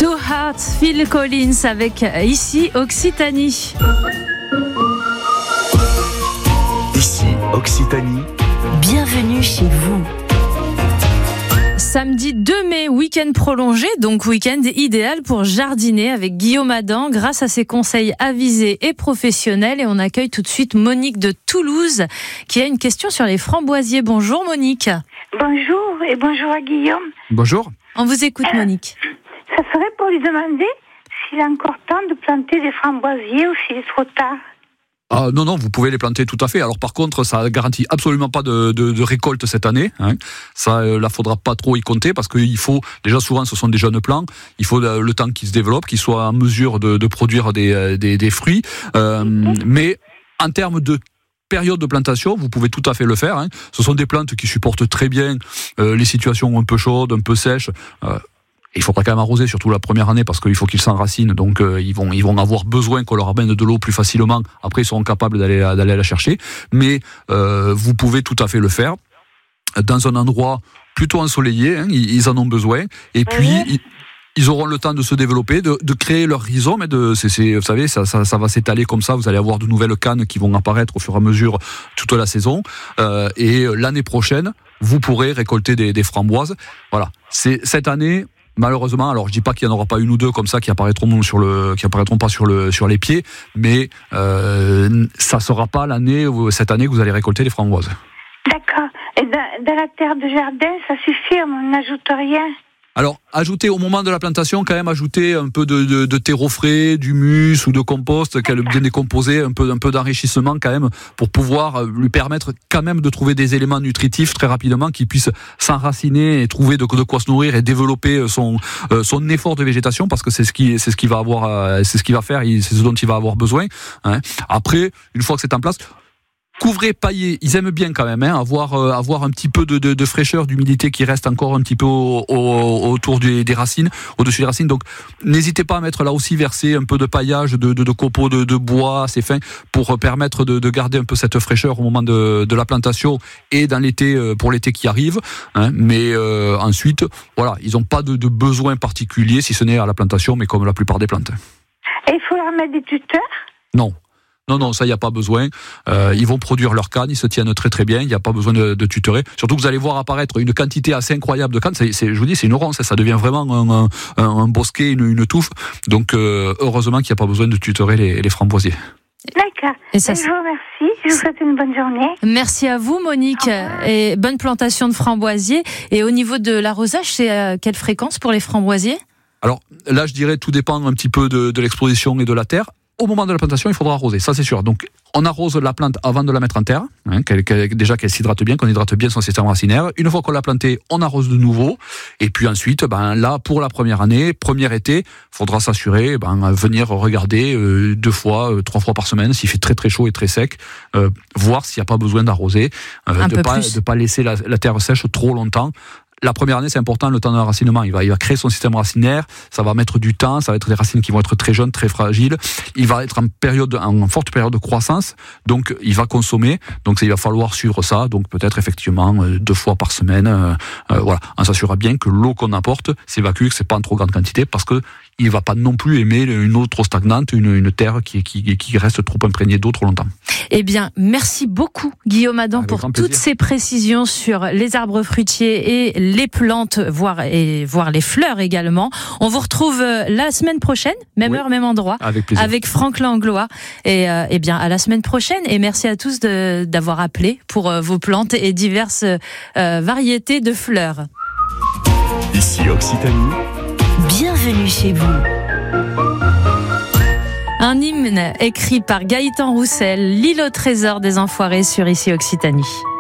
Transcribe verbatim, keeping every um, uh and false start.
Two Hearts, Phil Collins avec Ici Occitanie. Ici Occitanie. Bienvenue chez vous. Samedi deux mai, week-end prolongé, donc week-end idéal pour jardiner avec Guillaume Adam grâce à ses conseils avisés et professionnels. Et on accueille tout de suite Monique de Toulouse qui a une question sur les framboisiers. Bonjour Monique. Bonjour et bonjour à Guillaume. Bonjour. On vous écoute Monique. Ça serait pour lui demander s'il est encore temps de planter des framboisiers ou s'il est trop tard. Ah, non, non, vous pouvez les planter tout à fait. Alors par contre, ça garantit absolument pas de, de, de récolte cette année. Hein. Ça, euh, là, faudra pas trop y compter parce qu'il faut, déjà souvent, ce sont des jeunes plants. Il faut le, le temps qu'ils se développent, qu'ils soient en mesure de, de produire des, des, des fruits. Euh, mais en termes de période de plantation, vous pouvez tout à fait le faire. Hein. Ce sont des plantes qui supportent très bien euh, les situations un peu chaudes, un peu sèches. Euh, Il faudra quand même arroser, surtout la première année, parce qu'il faut qu'ils s'enracinent. Donc, euh, ils vont, ils vont avoir besoin qu'on leur amène de l'eau plus facilement. Après, ils seront capables d'aller, d'aller la chercher. Mais euh, vous pouvez tout à fait le faire dans un endroit plutôt ensoleillé. Hein, ils, ils en ont besoin. Et puis, mmh. ils, ils auront le temps de se développer, de, de créer leur rhizome. Et de, c'est, c'est, vous savez, ça, ça, ça va s'étaler comme ça. Vous allez avoir de nouvelles cannes qui vont apparaître au fur et à mesure toute la saison. Euh, et l'année prochaine, vous pourrez récolter des, des framboises. Voilà. C'est cette année. Malheureusement, alors je dis pas qu'il y en aura pas une ou deux comme ça qui apparaîtront sur le, qui apparaîtront pas sur le, sur les pieds, mais euh, ça sera pas l'année cette année que vous allez récolter les framboises. D'accord. Et dans, dans la terre de jardin, ça suffit, on n'ajoute rien. Alors, ajouter au moment de la plantation, quand même, ajouter un peu de, de, de terreau frais, d'humus ou de compost, qu'elle bien décomposé, un peu, un peu d'enrichissement quand même, pour pouvoir lui permettre quand même de trouver des éléments nutritifs très rapidement, qui puissent s'enraciner et trouver de, de quoi se nourrir et développer son, euh, son effort de végétation, parce que c'est ce qui, c'est ce qui va avoir, euh, c'est ce qu'il va faire, c'est ce dont il va avoir besoin. Hein. Après, une fois que c'est en place, couvrez, paillez, ils aiment bien quand même, hein, avoir, euh, avoir un petit peu de, de, de fraîcheur, d'humidité qui reste encore un petit peu au, au, autour des, des racines, au-dessus des racines. Donc, n'hésitez pas à mettre là aussi, verser un peu de paillage, de, de, de copeaux de, de bois assez fins pour permettre de, de garder un peu cette fraîcheur au moment de, de la plantation et dans l'été, pour l'été qui arrive. Hein, mais euh, ensuite, voilà, ils n'ont pas de, de besoin particulier, si ce n'est à la plantation, mais comme la plupart des plantes. Et il faut leur mettre des tuteurs ? Non. Non, non, ça, il n'y a pas besoin. Euh, ils vont produire leurs cannes, ils se tiennent très très bien, il n'y a pas besoin de, de tutorer. Surtout que vous allez voir apparaître une quantité assez incroyable de cannes. C'est, c'est, je vous dis, c'est une ronce, ça devient vraiment un, un, un bosquet, une, une touffe. Donc, euh, heureusement qu'il n'y a pas besoin de tutorer les, les framboisiers. D'accord. Et ça, je vous remercie. Je vous souhaite une bonne journée. Merci à vous, Monique. Et bonne plantation de framboisiers. Et au niveau de l'arrosage, c'est à quelle fréquence pour les framboisiers ? Alors, là, je dirais, tout dépend un petit peu de, de l'exposition et de la terre. Au moment de la plantation, il faudra arroser, ça c'est sûr. Donc, on arrose la plante avant de la mettre en terre, hein, qu'elle, qu'elle, déjà qu'elle s'hydrate bien, qu'on hydrate bien son système racinaire. Une fois qu'on l'a plantée, on arrose de nouveau. Et puis ensuite, ben là, pour la première année, premier été, il faudra s'assurer, ben venir regarder euh, deux fois, euh, trois fois par semaine, s'il fait très très chaud et très sec, euh, voir s'il n'y a pas besoin d'arroser, euh, de pas de pas laisser la, la terre sèche trop longtemps. La première année, c'est important, le temps d'enracinement. Il va, il va créer son système racinaire. Ça va mettre du temps. Ça va être des racines qui vont être très jeunes, très fragiles. Il va être en période, en forte période de croissance. Donc, il va consommer. Donc, il va falloir suivre ça. Donc, peut-être effectivement deux fois par semaine. Euh, euh, voilà. On s'assurera bien que l'eau qu'on apporte s'évacue, que c'est pas en trop grande quantité, parce que il va pas non plus aimer une eau trop stagnante, une, une terre qui, qui, qui reste trop imprégnée d'eau trop longtemps. Eh bien, merci beaucoup, Guillaume Adam, Avec pour toutes ces précisions sur les arbres fruitiers et les plantes, voire, et, voire les fleurs également. On vous retrouve la semaine prochaine, même oui. heure, même endroit, avec, plaisir. avec Franck Langlois. Et euh, eh bien, à la semaine prochaine. Et merci à tous de, d'avoir appelé pour euh, vos plantes et diverses euh, variétés de fleurs. Ici Occitanie. Bienvenue chez vous. Un hymne écrit par Gaëtan Roussel, L'île au trésor des enfoirés sur Ici Occitanie.